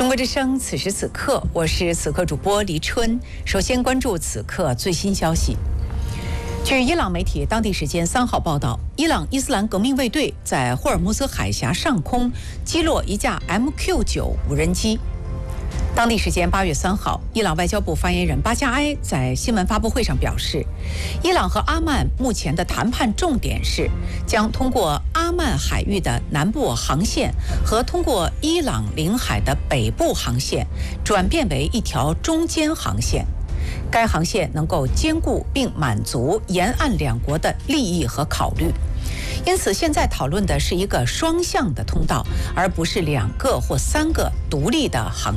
中国之声，此时此刻，我是此刻主播黎春。首先关注此刻最新消息。据伊朗媒体当地时间3号报道，伊朗伊斯兰革命卫队在霍尔木兹海峡上空击落一架 MQ-9无人机。当地时间8月3号，伊朗外交部发言人巴加埃在新闻发布会上表示，伊朗和阿曼目前的谈判重点是将通过阿曼海域的南部航线和通过伊朗领海的北部航线转变为一条中间航线。该航线能够兼顾并满足沿岸两国的利益和考虑，因此现在讨论的是一个双向的通道，而不是2个或3个独立的航